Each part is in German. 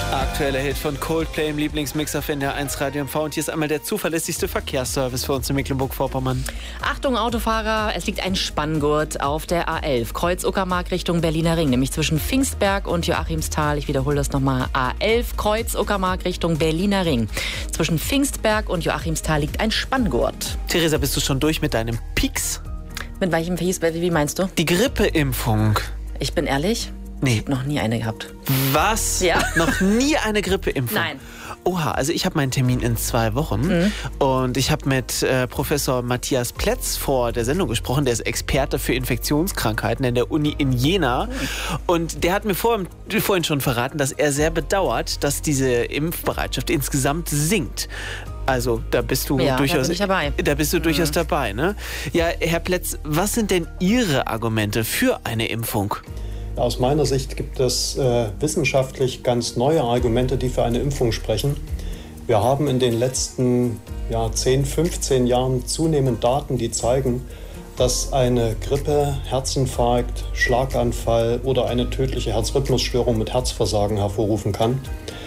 Aktueller Hit von Coldplay im Lieblingsmix auf NDR 1 Radio MV. Und hier ist einmal der zuverlässigste Verkehrsservice für uns in Mecklenburg-Vorpommern. Achtung Autofahrer, es liegt ein Spanngurt auf der A11, Kreuz Uckermark Richtung Berliner Ring, nämlich zwischen Pfingstberg und Joachimsthal. Ich wiederhole das nochmal, A11, Kreuz Uckermark Richtung Berliner Ring. Zwischen Pfingstberg und Joachimsthal liegt ein Spanngurt. Theresa, bist du schon durch mit deinem Pieks? Mit welchem Pieks, wie meinst du? Die Grippeimpfung. Ich bin ehrlich? Nee. Ich habe noch nie eine gehabt. Was? Ja. Noch nie eine Grippeimpfung? Nein. Oha, also ich habe meinen Termin in 2 Wochen und ich habe mit Professor Matthias Plätz vor der Sendung gesprochen, der ist Experte für Infektionskrankheiten in der Uni in Jena und der hat mir vorhin schon verraten, dass er sehr bedauert, dass diese Impfbereitschaft insgesamt sinkt. Also da bist du durchaus dabei. Da bist du durchaus dabei, ne? Ja, Herr Plätz, was sind denn Ihre Argumente für eine Impfung? Aus meiner Sicht gibt es wissenschaftlich ganz neue Argumente, die für eine Impfung sprechen. Wir haben in den letzten 10, 15 Jahren zunehmend Daten, die zeigen, dass eine Grippe, Herzinfarkt, Schlaganfall oder eine tödliche Herzrhythmusstörung mit Herzversagen hervorrufen kann.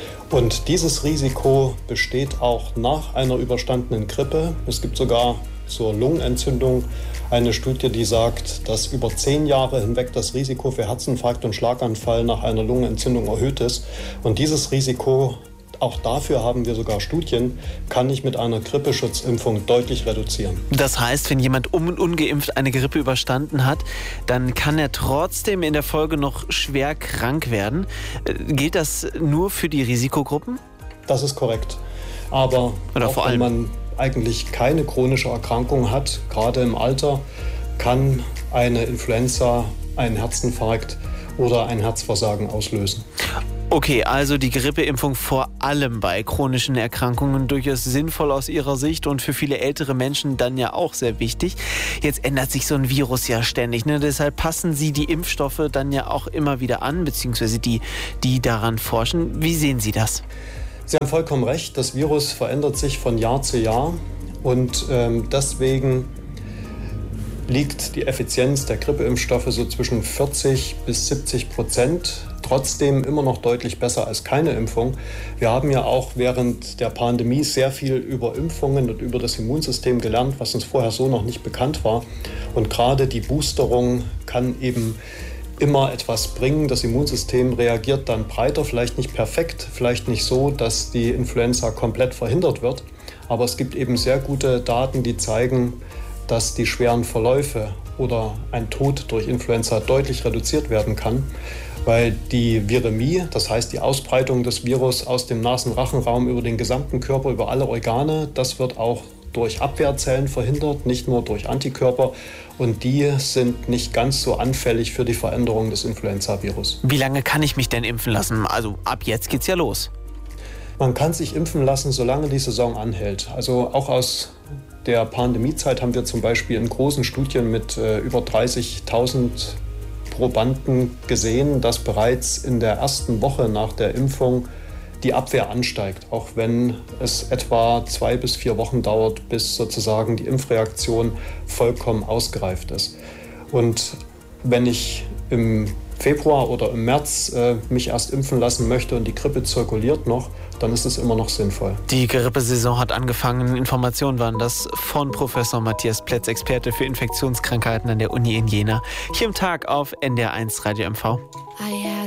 Und dieses Risiko besteht auch nach einer überstandenen Grippe. Es gibt sogar zur Lungenentzündung eine Studie, die sagt, dass über 10 Jahre hinweg das Risiko für Herzinfarkt und Schlaganfall nach einer Lungenentzündung erhöht ist. Und dieses Risiko, auch dafür haben wir sogar Studien, kann ich mit einer Grippeschutzimpfung deutlich reduzieren. Das heißt, wenn jemand ungeimpft eine Grippe überstanden hat, dann kann er trotzdem in der Folge noch schwer krank werden. Gilt das nur für die Risikogruppen? Das ist korrekt. Aber auch wenn man eigentlich keine chronische Erkrankung hat, gerade im Alter, kann eine Influenza einen Herzinfarkt oder ein Herzversagen auslösen. Okay, also die Grippeimpfung vor allem bei chronischen Erkrankungen durchaus sinnvoll aus Ihrer Sicht und für viele ältere Menschen dann ja auch sehr wichtig. Jetzt ändert sich so ein Virus ja ständig, ne? Deshalb passen Sie die Impfstoffe dann ja auch immer wieder an, beziehungsweise die daran forschen. Wie sehen Sie das? Sie haben vollkommen recht, das Virus verändert sich von Jahr zu Jahr und deswegen liegt die Effizienz der Grippeimpfstoffe so zwischen 40-70%. Trotzdem immer noch deutlich besser als keine Impfung. Wir haben ja auch während der Pandemie sehr viel über Impfungen und über das Immunsystem gelernt, was uns vorher so noch nicht bekannt war. Und gerade die Boosterung kann eben immer etwas bringen. Das Immunsystem reagiert dann breiter, vielleicht nicht perfekt, vielleicht nicht so, dass die Influenza komplett verhindert wird. Aber es gibt eben sehr gute Daten, die zeigen, dass die schweren Verläufe oder ein Tod durch Influenza deutlich reduziert werden kann, weil die Viremie, das heißt die Ausbreitung des Virus aus dem Nasen-Rachenraum über den gesamten Körper, über alle Organe, das wird auch durch Abwehrzellen verhindert, nicht nur durch Antikörper. Und die sind nicht ganz so anfällig für die Veränderung des Influenza-Virus. Wie lange kann ich mich denn impfen lassen? Also ab jetzt geht's ja los. Man kann sich impfen lassen, solange die Saison anhält. Also auch aus der Pandemiezeit haben wir zum Beispiel in großen Studien mit über 30.000 Probanden gesehen, dass bereits in der ersten Woche nach der Impfung die Abwehr ansteigt, auch wenn es etwa 2 bis 4 Wochen dauert, bis sozusagen die Impfreaktion vollkommen ausgereift ist. Und wenn ich im Februar oder im März mich erst impfen lassen möchte und die Grippe zirkuliert noch, dann ist es immer noch sinnvoll. Die Grippesaison hat angefangen. Informationen waren das von Professor Matthias Plätz, Experte für Infektionskrankheiten an der Uni in Jena. Hier im Tag auf NDR 1 Radio MV.